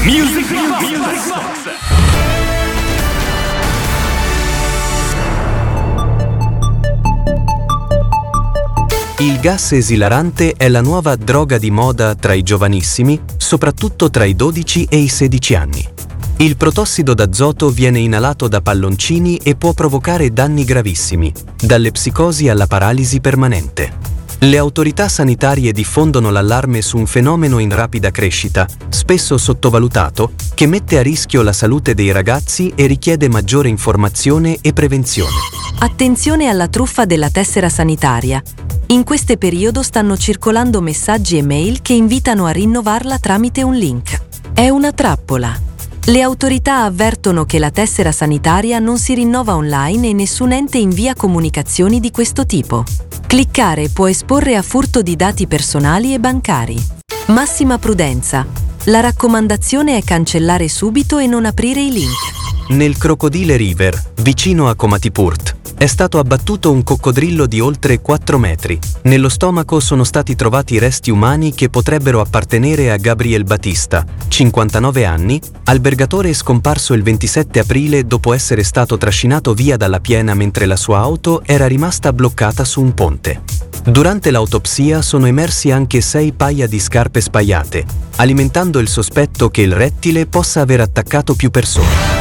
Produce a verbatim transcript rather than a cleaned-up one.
Music Box. Il gas esilarante è la nuova droga di moda tra i giovanissimi, soprattutto tra i dodici e i sedici anni. Il protossido d'azoto viene inalato da palloncini e può provocare danni gravissimi, dalle psicosi alla paralisi permanente. Le autorità sanitarie diffondono l'allarme su un fenomeno in rapida crescita, spesso sottovalutato, che mette a rischio la salute dei ragazzi e richiede maggiore informazione e prevenzione. Attenzione alla truffa della tessera sanitaria. In questo periodo stanno circolando messaggi e mail che invitano a rinnovarla tramite un link. È una trappola. Le autorità avvertono che la tessera sanitaria non si rinnova online e nessun ente invia comunicazioni di questo tipo. Cliccare può esporre a furto di dati personali e bancari. Massima prudenza. La raccomandazione è cancellare subito e non aprire i link. Nel Crocodile River, vicino a Komatipurt, è stato abbattuto un coccodrillo di oltre quattro metri. Nello stomaco sono stati trovati resti umani che potrebbero appartenere a Gabriel Batista, cinquantanove anni, albergatore scomparso il ventisette aprile dopo essere stato trascinato via dalla piena mentre la sua auto era rimasta bloccata su un ponte. Durante l'autopsia sono emersi anche sei paia di scarpe spaiate, alimentando il sospetto che il rettile possa aver attaccato più persone.